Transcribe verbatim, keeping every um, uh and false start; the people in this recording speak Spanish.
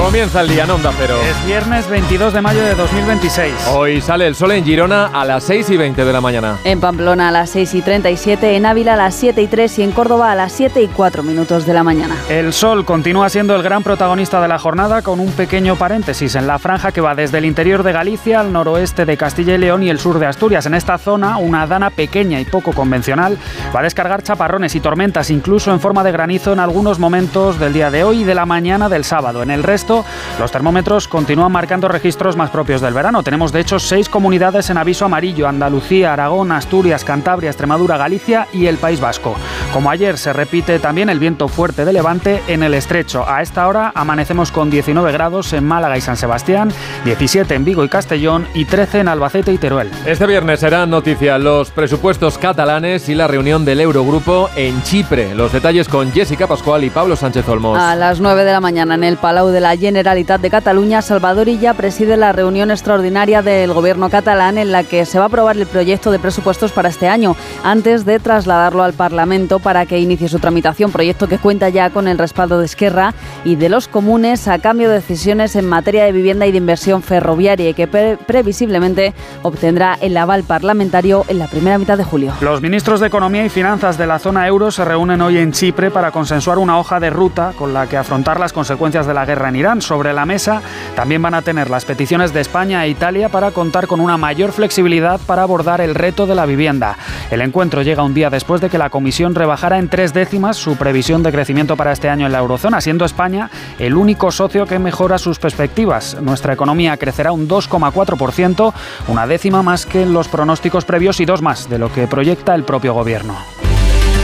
Comienza el día en Onda Cero. Es viernes veintidós de mayo de dos mil veintiséis. Hoy sale el sol en Girona a las seis y veinte de la mañana. En Pamplona a las seis y treinta y siete, en Ávila a las siete y tres y en Córdoba a las siete y cuatro minutos de la mañana. El sol continúa siendo el gran protagonista de la jornada, con un pequeño paréntesis en la franja que va desde el interior de Galicia al noroeste de Castilla y León y el sur de Asturias. En esta zona, una dana pequeña y poco convencional va a descargar chaparrones y tormentas, incluso en forma de granizo en algunos momentos del día de hoy y de la mañana del sábado. En el resto, los termómetros continúan marcando registros más propios del verano. Tenemos, de hecho, seis comunidades en aviso amarillo: Andalucía, Aragón, Asturias, Cantabria, Extremadura, Galicia y el País Vasco. Como ayer, se repite también el viento fuerte de levante en el estrecho. A esta hora amanecemos con diecinueve grados en Málaga y San Sebastián, diecisiete en Vigo y Castellón y trece en Albacete y Teruel. Este viernes serán noticia los presupuestos catalanes y la reunión del Eurogrupo en Chipre. Los detalles con Jessica Pascual y Pablo Sánchez Olmos. A las nueve de la mañana en el Palau de la Generalitat de Cataluña, Salvador Illa preside la reunión extraordinaria del Gobierno catalán en la que se va a aprobar el proyecto de presupuestos para este año, antes de trasladarlo al Parlamento para que inicie su tramitación, proyecto que cuenta ya con el respaldo de Esquerra y de los comunes a cambio de decisiones en materia de vivienda y de inversión ferroviaria, y que pre- previsiblemente obtendrá el aval parlamentario en la primera mitad de julio. Los ministros de Economía y Finanzas de la zona euro se reúnen hoy en Chipre para consensuar una hoja de ruta con la que afrontar las consecuencias de la guerra en Irán. Sobre la mesa también van a tener las peticiones de España e Italia para contar con una mayor flexibilidad para abordar el reto de la vivienda. El encuentro llega un día después de que la Comisión rebajara en tres décimas su previsión de crecimiento para este año en la eurozona, siendo España el único socio que mejora sus perspectivas. Nuestra economía crecerá un dos coma cuatro por ciento, una décima más que en los pronósticos previos y dos más de lo que proyecta el propio gobierno.